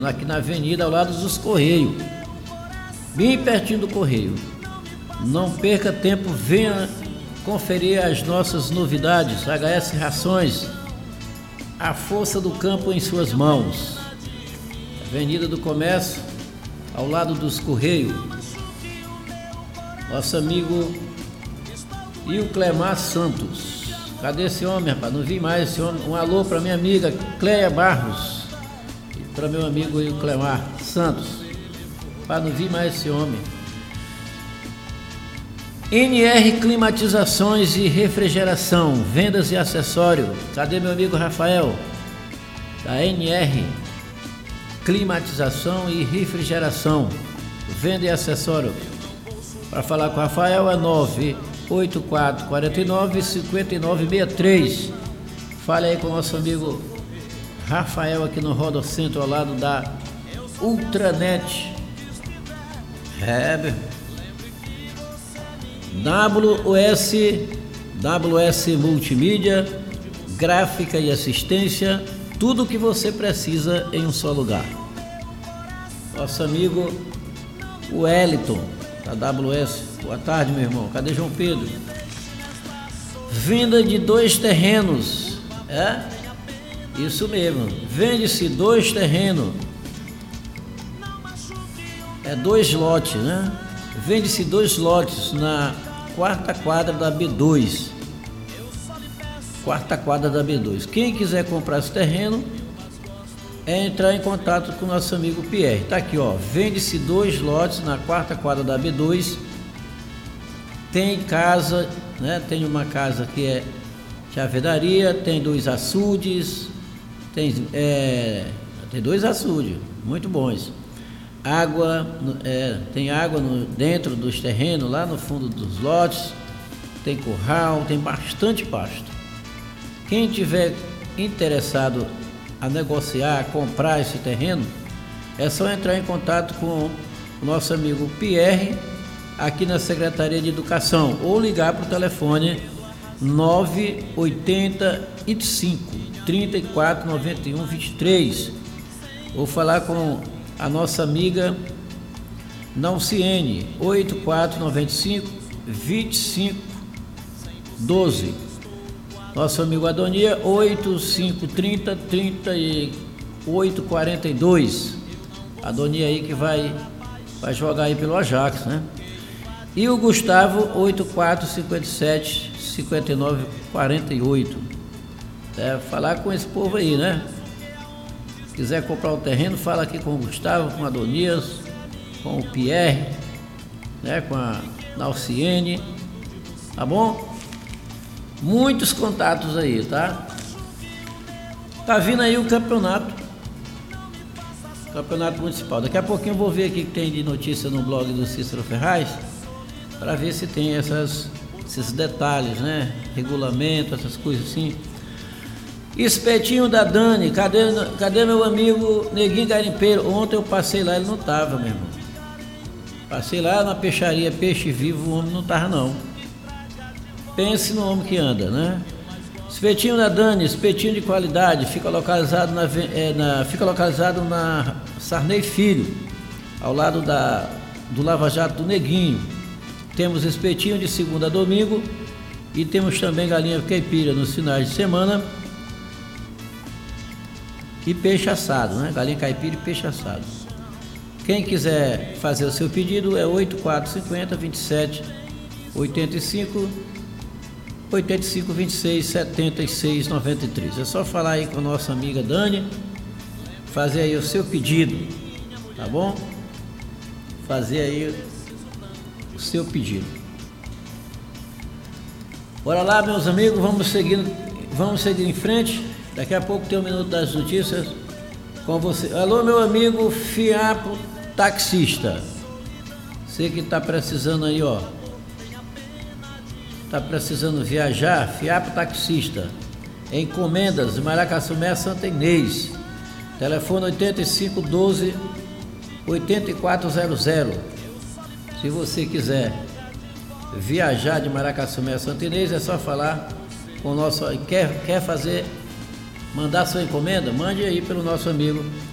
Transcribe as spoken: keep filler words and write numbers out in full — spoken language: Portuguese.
aqui na avenida ao lado dos Correios, bem pertinho do Correio. Não perca tempo, venha conferir as nossas novidades. H S Rações, a força do campo em suas mãos. Avenida do Comércio, ao lado dos Correios. Nosso amigo Ilclemar Santos. Cadê esse homem, rapaz? Não vi mais esse homem. Um alô para minha amiga Cleia Barros e para meu amigo Ilclemar Santos. Para não vi mais esse homem. N R Climatizações e Refrigeração, vendas e acessório. Cadê meu amigo Rafael? Da N R Climatização e Refrigeração, venda e acessório. Para falar com o Rafael é nove oito quatro quatro nove cinco nove seis três. Fale aí com o nosso amigo Rafael aqui no Roda Centro, ao lado da Ultranet. É, meu. W S, W S Multimídia, gráfica e assistência, tudo o que você precisa em um só lugar. Nosso amigo Wellington, da W S. Boa tarde, meu irmão. Cadê João Pedro? Venda de dois terrenos. É? Isso mesmo. Vende-se dois terrenos. É dois lotes, né? Vende-se dois lotes na quarta quadra da B dois. Quarta quadra da B dois. Quem quiser comprar esse terreno é entrar em contato com o nosso amigo Pierre. Tá aqui, ó. Vende-se dois lotes na quarta quadra da B dois. Tem casa, né? Tem uma casa que é chavedaria, tem dois açudes, tem, é, tem dois açudes, muito bons. Água, é, tem água no, dentro dos terrenos, lá no fundo dos lotes, tem curral, tem bastante pasto. Quem tiver interessado a negociar, a comprar esse terreno, é só entrar em contato com o nosso amigo Pierre, aqui na Secretaria de Educação, ou ligar para o telefone nove oito cinco, três quatro nove um dois três, ou falar com a nossa amiga Nauciene, oito quatro nove cinco, dois cinco um dois. Nosso amigo Adonia, oito cinco três zero, trinta oito quarenta e dois. Adonia aí que vai, vai jogar aí pelo Ajax, né? E o Gustavo, oito quatro cinco sete, cinco nove quatro oito. É, falar com esse povo aí, né? Se quiser comprar o terreno, fala aqui com o Gustavo, com a Adonias, com o Pierre, né? Com a Nauciene, tá bom? Muitos contatos aí, tá? Tá vindo aí o campeonato, campeonato municipal. Daqui a pouquinho eu vou ver aqui que tem de notícia no blog do Cícero Ferraz, para ver se tem essas, esses detalhes, né? Regulamento, essas coisas assim. Espetinho da Dani, cadê, cadê meu amigo Neguinho Garimpeiro? Ontem eu passei lá, ele não tava, meu irmão. Passei lá na peixaria Peixe Vivo, o homem não tava não. Pense no homem que anda, né? Espetinho da Dani, espetinho de qualidade, fica localizado na, é, na, fica localizado na Sarney Filho, ao lado da, do Lava Jato do Neguinho. Temos espetinho de segunda a domingo e temos também galinha caipira nos finais de semana e peixe assado, né? Galinha caipira e peixe assado. Quem quiser fazer o seu pedido é oito quatro cinco zero, vinte e sete, oitenta e cinco, oitenta e cinco, vinte e seis, setenta e seis, noventa e três. É só falar aí com a nossa amiga Dani, fazer aí o seu pedido, tá bom? Fazer aí o seu pedido. Bora lá, meus amigos, vamos seguir, vamos seguir em frente. Daqui a pouco tem um minuto das notícias com você. Alô, meu amigo Fiapo Taxista. Você que está precisando aí, ó. Está precisando viajar? Fiapo Taxista. Encomendas de Maracaçumé, Santa Inês. Telefone oito cinco um dois, oito quatro zero zero. Se você quiser viajar de Maracaçumé a Santa Inês, é só falar com o nosso... Quer, quer fazer, mandar sua encomenda? Mande aí pelo nosso amigo